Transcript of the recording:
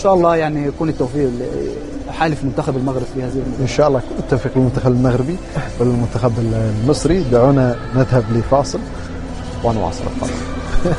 شاء الله يعني يكون التوفيق حالف منتخب المغرب في هذه المباراة. إن شاء الله يكون التوفيق للمنتخب المغربي والمنتخب المصري. دعونا نذهب لفاصل ونواصل القادم.